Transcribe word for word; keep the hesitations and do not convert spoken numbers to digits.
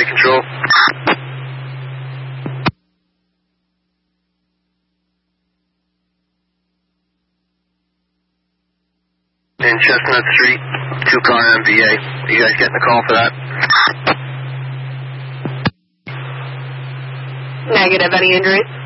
Take control. In Chestnut Street, two-car M V A. You guys getting the call for that? Negative. Any injuries?